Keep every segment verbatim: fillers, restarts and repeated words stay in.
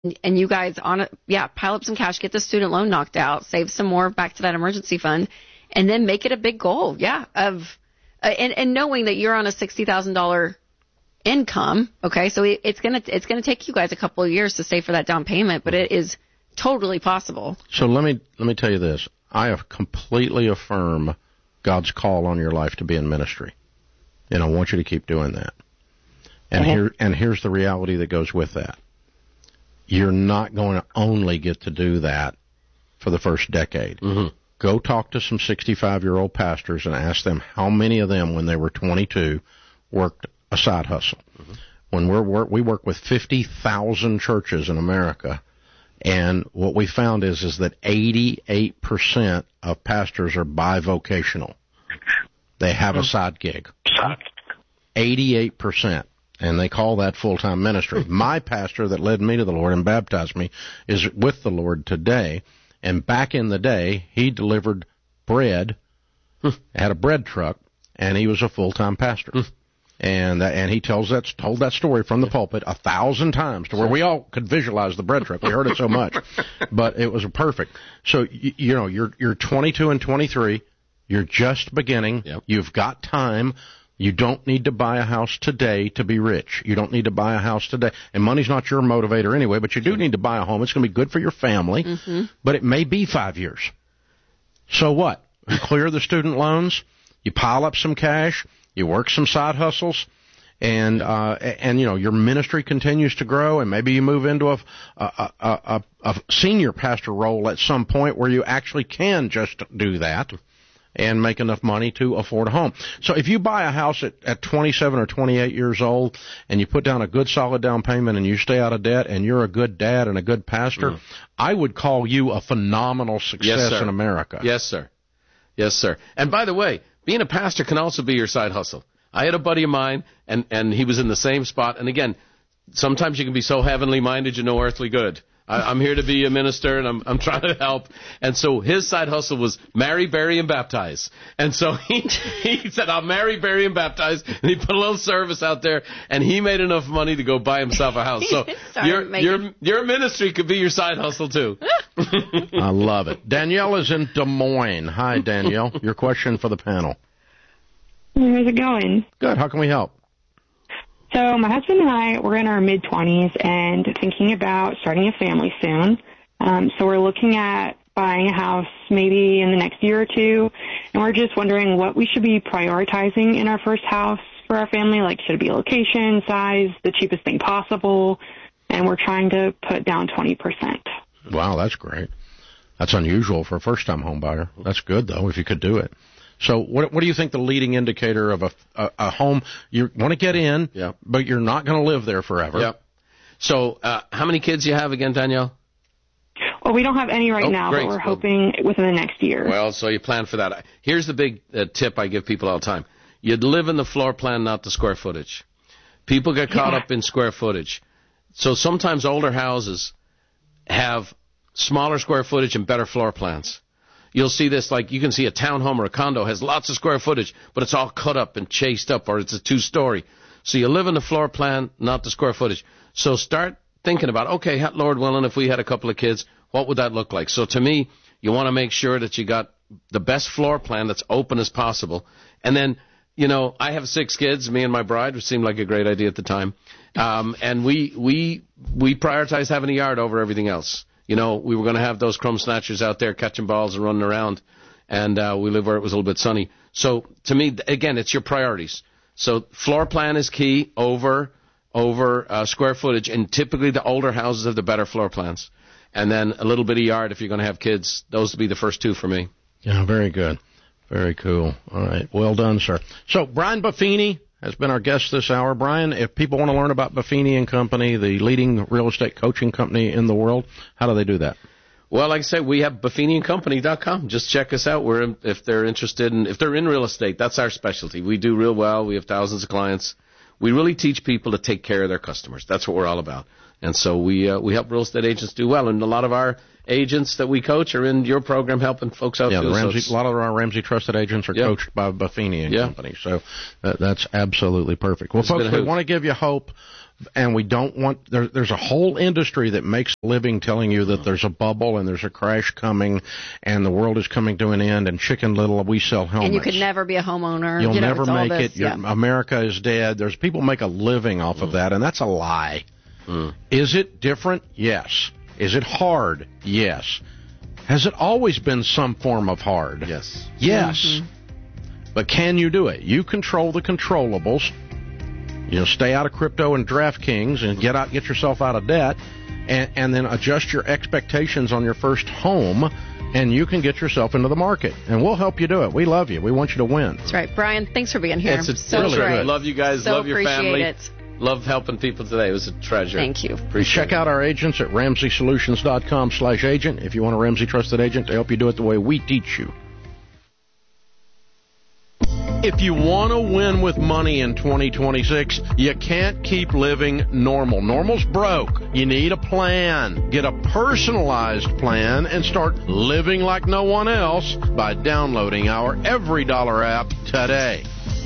and you guys on it, yeah, pile up some cash, get the student loan knocked out, save some more back to that emergency fund, and then make it a big goal, yeah, of uh, and, and knowing that you're on a sixty thousand dollars income, okay, so it, it's gonna it's gonna take you guys a couple of years to save for that down payment, but it is totally possible. So let me let me tell you this: I have completely affirm God's call on your life to be in ministry, and I want you to keep doing that. And mm-hmm. here and here's the reality that goes with that. You're not going to only get to do that for the first decade. Mm-hmm. Go talk to some sixty-five-year-old pastors and ask them how many of them, when they were twenty-two, worked a side hustle. Mm-hmm. When we're work, we work with fifty thousand churches in America, and what we found is is that eighty-eight percent of pastors are bivocational. They have a side gig. eighty-eight percent. And they call that full-time ministry. My pastor that led me to the Lord and baptized me is with the Lord today. And back in the day, he delivered bread, had a bread truck, and he was a full-time pastor. And uh, and he tells that told that story from the pulpit a thousand times to where we all could visualize the bread truck. We heard it so much, but it was perfect. So you, you know you're you're twenty-two and twenty-three. You're just beginning. Yep. You've got time. You don't need to buy a house today to be rich. You don't need to buy a house today. And money's not your motivator anyway, but you do need to buy a home. It's going to be good for your family, mm-hmm. but it may be five years. So what? You clear the student loans, you pile up some cash, you work some side hustles, and, uh, and you know, your ministry continues to grow, and maybe you move into a, a, a, a, a senior pastor role at some point where you actually can just do that and make enough money to afford a home. So if you buy a house at, at twenty-seven or twenty-eight years old and you put down a good solid down payment and you stay out of debt and you're a good dad and a good pastor, mm. I would call you a phenomenal success yes, in America. Yes, sir. Yes, sir. And by the way, being a pastor can also be your side hustle. I had a buddy of mine, and, and he was in the same spot. And again, sometimes you can be so heavenly minded, you're no earthly good. I, I'm here to be a minister, and I'm I'm trying to help. And so his side hustle was marry, bury, and baptize. And so he he said, I'll marry, bury, and baptize. And he put a little service out there, and he made enough money to go buy himself a house. So your your your ministry could be your side hustle too. I love it. Danielle is in Des Moines. Hi, Danielle. Your question for the panel. How's it going? Good. How can we help? So my husband and I, we're in our mid-twenties and thinking about starting a family soon. Um, so we're looking at buying a house maybe in the next year or two, and we're just wondering what we should be prioritizing in our first house for our family. Like, should it be location, size, the cheapest thing possible? And we're trying to put down twenty percent. Wow, that's great. That's unusual for a first-time home buyer. That's good, though, if you could do it. So what what do you think the leading indicator of a, a, a home, you want to get in, yeah. but you're not going to live there forever? Yep. So uh, how many kids do you have again, Danielle? Well, we don't have any right oh, now, great. but we're hoping within the next year. Well, so you plan for that. Here's the big uh, tip I give people all the time. You'd live in the floor plan, not the square footage. People get caught yeah. up in square footage. So sometimes older houses have smaller square footage and better floor plans. You'll see this, like you can see a townhome or a condo has lots of square footage, but it's all cut up and chased up, or it's a two-story. So you live in the floor plan, not the square footage. So start thinking about, okay, Lord willing, if we had a couple of kids, what would that look like? So to me, you want to make sure that you got the best floor plan that's open as possible. And then, you know, I have six kids, me and my bride, which seemed like a great idea at the time. Um, and we, we, we prioritize having a yard over everything else. You know, we were going to have those crumb snatchers out there catching balls and running around, and uh, we live where it was a little bit sunny. So, to me, again, it's your priorities. So, floor plan is key over over uh, square footage, and typically the older houses have the better floor plans. And then a little bit of yard if you're going to have kids. Those would be the first two for me. Yeah, very good. Very cool. All right. Well done, sir. So, Brian Buffini has been our guest this hour. Brian, if people want to learn about Buffini and Company, the leading real estate coaching company in the world, how do they do that? Well, like I said, we have buffini and company dot com. Just check us out. We're in, if they're interested in, if they're in real estate, that's our specialty. We do real well. We have thousands of clients. We really teach people to take care of their customers. That's what we're all about. And so we uh, we help real estate agents do well. And a lot of our agents that we coach are in your program helping folks out. Yeah, too, Ramsey, so a lot of our Ramsey Trusted agents are yeah. coached by Buffini and yeah. Company. So that, that's absolutely perfect. Well, it's folks, we want to give you hope and we don't want, there, there's a whole industry that makes a living telling you that there's a bubble and there's a crash coming and the world is coming to an end, and Chicken Little, we sell helmets. And you could never be a homeowner. You'll you know, never make this, it. Yeah. America is dead. There's people make a living off mm. of that, and that's a lie. Mm. Is it different? Yes. Is it hard? Yes. Has it always been some form of hard? Yes. Yes. Mm-hmm. But can you do it? You control the controllables. You know, stay out of crypto and DraftKings and get out, get yourself out of debt, and, and then adjust your expectations on your first home, and you can get yourself into the market. And we'll help you do it. We love you. We want you to win. That's right. Brian, thanks for being here. It's a, so really great. good. Love you guys. So love your family. It. Love helping people today. It was a treasure. Thank you. Appreciate Check it. out our agents at ramsey solutions dot com slash agent if you want a Ramsey Trusted Agent to help you do it the way we teach you. If you want to win with money in twenty twenty-six, you can't keep living normal. Normal's broke. You need a plan. Get a personalized plan and start living like no one else by downloading our Every Dollar app today.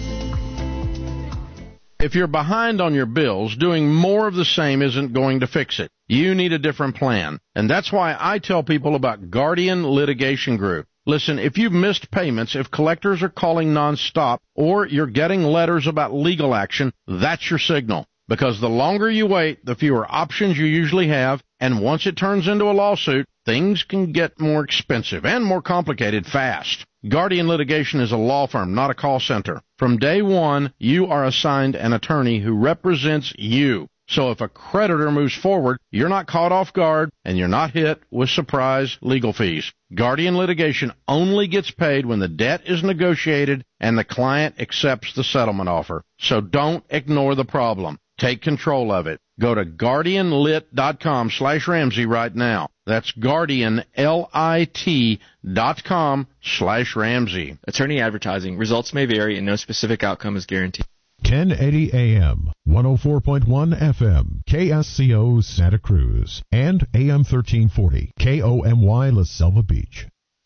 If you're behind on your bills, doing more of the same isn't going to fix it. You need a different plan. And that's why I tell people about Guardian Litigation Group. Listen, if you've missed payments, if collectors are calling nonstop, or you're getting letters about legal action, that's your signal. Because the longer you wait, the fewer options you usually have, and once it turns into a lawsuit, things can get more expensive and more complicated fast. Guardian Litigation is a law firm, not a call center. From day one, you are assigned an attorney who represents you. So if a creditor moves forward, you're not caught off guard and you're not hit with surprise legal fees. Guardian Litigation only gets paid when the debt is negotiated and the client accepts the settlement offer. So don't ignore the problem. Take control of it. Go to guardian lit dot com slash Ramsey right now. That's guardian lit dot com slash Ramsey. Attorney advertising. Results may vary and no specific outcome is guaranteed. ten eighty A M, one oh four point one F M, K S C O Santa Cruz, and A M thirteen forty, K O M Y La Selva Beach.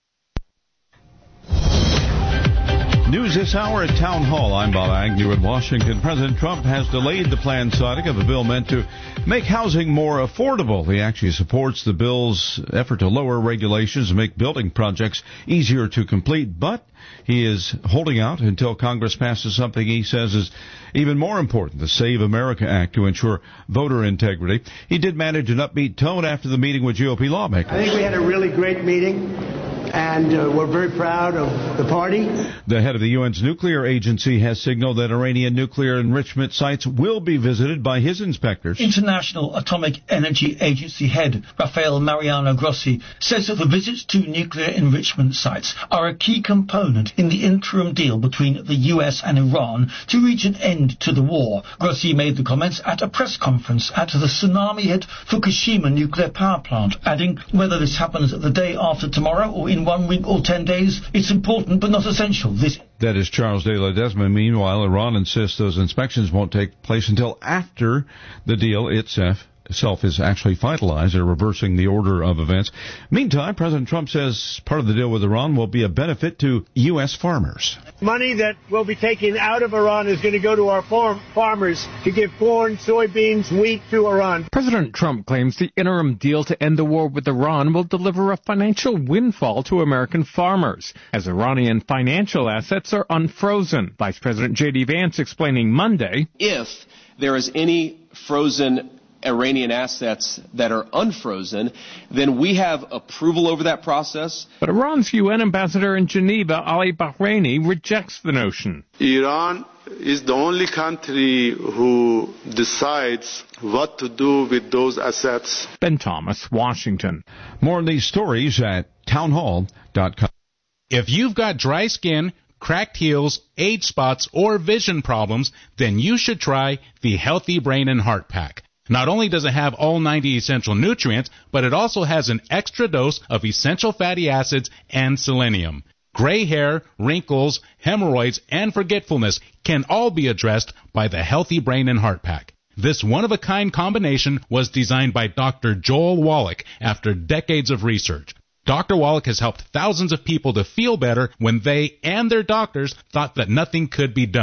News this hour at Town Hall. I'm Bob Agnew in Washington. President Trump has delayed the planned signing of a bill meant to make housing more affordable. He actually supports the bill's effort to lower regulations and make building projects easier to complete, but he is holding out until Congress passes something he says is even more important, the Save America Act, to ensure voter integrity. He did manage an upbeat tone after the meeting with G O P lawmakers. I think we had a really great meeting, and uh, we're very proud of the party. The head of the U N's nuclear agency has signaled that Iranian nuclear enrichment sites will be visited by his inspectors. International Atomic Energy Agency head Rafael Mariano Grossi says that the visits to nuclear enrichment sites are a key component in the interim deal between the U S and Iran to reach an end to the war. Grossi made the comments at a press conference at the tsunami-hit Fukushima nuclear power plant, adding, whether this happens the day after tomorrow or in one week or ten days, it's important but not essential. This That is Charles de Ledesma. Meanwhile, Iran insists those inspections won't take place until after the deal itself itself is actually finalized. They're reversing the order of events. Meantime, President Trump says part of the deal with Iran will be a benefit to U S farmers. Money that will be taken out of Iran is going to go to our farm farmers to give corn, soybeans, wheat to Iran. President Trump claims the interim deal to end the war with Iran will deliver a financial windfall to American farmers, as Iranian financial assets are unfrozen. Vice President J D Vance explaining Monday, if there is any frozen Iranian assets that are unfrozen, then we have approval over that process. But Iran's U N ambassador in Geneva, Ali Bahraini, rejects the notion. Iran is the only country who decides what to do with those assets. Ben Thomas, Washington. More on these stories at town hall dot com. If you've got dry skin, cracked heels, age spots, or vision problems, then you should try the Healthy Brain and Heart Pack. Not only does it have all ninety essential nutrients, but it also has an extra dose of essential fatty acids and selenium. Gray hair, wrinkles, hemorrhoids, and forgetfulness can all be addressed by the Healthy Brain and Heart Pack. This one-of-a-kind combination was designed by Doctor Joel Wallach after decades of research. Doctor Wallach has helped thousands of people to feel better when they and their doctors thought that nothing could be done.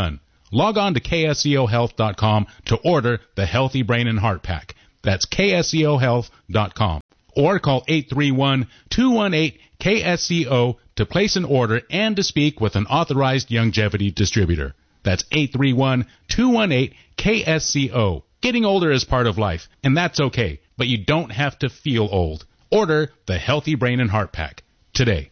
Log on to K S E O health dot com to order the Healthy Brain and Heart Pack. That's K S E O health dot com. Or call eight three one, two one eight, K S E O to place an order and to speak with an authorized longevity distributor. That's eight three one, two one eight, K S E O. Getting older is part of life, and that's okay, but you don't have to feel old. Order the Healthy Brain and Heart Pack today.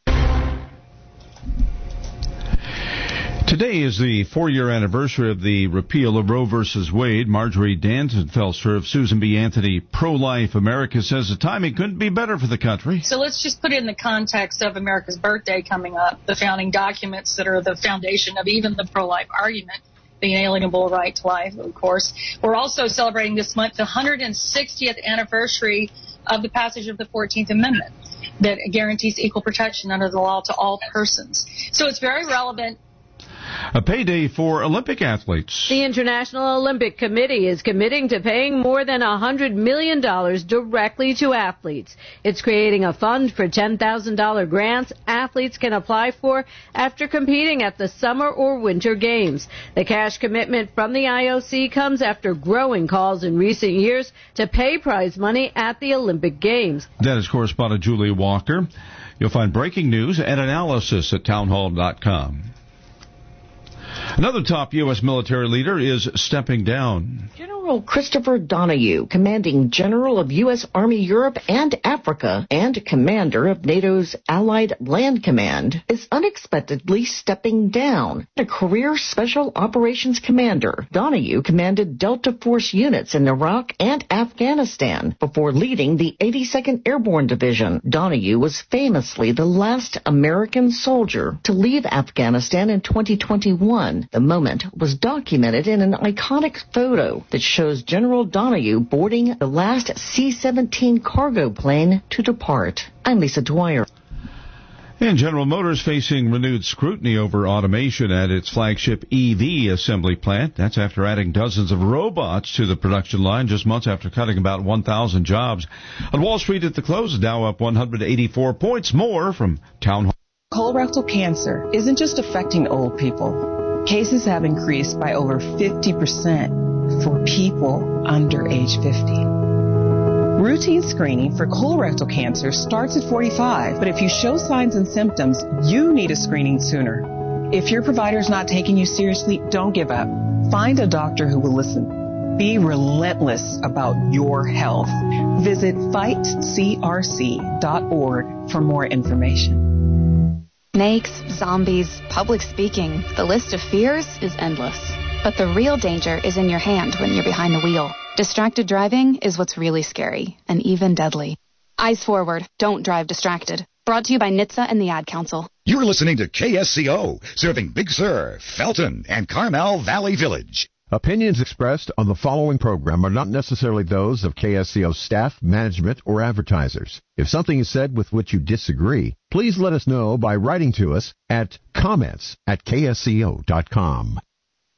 Today is the four-year anniversary of the repeal of Roe versus Wade. Marjorie Danzenfelser of Susan B. Anthony Pro-Life America says the timing couldn't be better for the country. So let's just put it in the context of America's birthday coming up, the founding documents that are the foundation of even the pro-life argument, the inalienable right to life, of course. We're also celebrating this month the one hundred sixtieth anniversary of the passage of the fourteenth Amendment that guarantees equal protection under the law to all persons. So it's very relevant. A payday for Olympic athletes. The International Olympic Committee is committing to paying more than one hundred million dollars directly to athletes. It's creating a fund for ten thousand dollars grants athletes can apply for after competing at the Summer or Winter Games. The cash commitment from the I O C comes after growing calls in recent years to pay prize money at the Olympic Games. That is correspondent Julie Walker. You'll find breaking news and analysis at townhall dot com. Another top U S military leader is stepping down. General Christopher Donahue, commanding general of U S Army Europe and Africa and commander of NATO's Allied Land Command, is unexpectedly stepping down. A career special operations commander, Donahue commanded Delta Force units in Iraq and Afghanistan before leading the eighty-second Airborne Division. Donahue was famously the last American soldier to leave Afghanistan in twenty twenty-one. The moment was documented in an iconic photo that shows General Donahue boarding the last C seventeen cargo plane to depart. I'm Lisa Dwyer. And General Motors facing renewed scrutiny over automation at its flagship E V assembly plant. That's after adding dozens of robots to the production line just months after cutting about one thousand jobs. On Wall Street at the close, Dow up one hundred eighty-four points. More from Town Hall. Colorectal cancer isn't just affecting old people. Cases have increased by over fifty percent for people under age fifty. Routine screening for colorectal cancer starts at forty-five, but if you show signs and symptoms, you need a screening sooner. If your provider's not taking you seriously, don't give up. Find a doctor who will listen. Be relentless about your health. Visit fight C R C dot org for more information. Snakes, zombies, public speaking, the list of fears is endless. But the real danger is in your hand when you're behind the wheel. Distracted driving is what's really scary, and even deadly. Eyes forward, don't drive distracted. Brought to you by N H T S A and the Ad Council. You're listening to K S C O, serving Big Sur, Felton, and Carmel Valley Village. Opinions expressed on the following program are not necessarily those of K S C O staff, management, or advertisers. If something is said with which you disagree, please let us know by writing to us at comments at K S C O dot com.